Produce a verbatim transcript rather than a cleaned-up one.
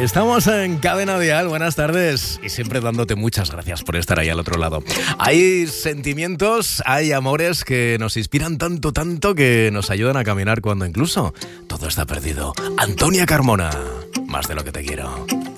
Estamos en Cadena Dial, buenas tardes y siempre dándote muchas gracias por estar ahí al otro lado. Hay sentimientos, hay amores que nos inspiran tanto, tanto que nos ayudan a caminar cuando incluso todo está perdido. Antonia Carmona, más de lo que te quiero.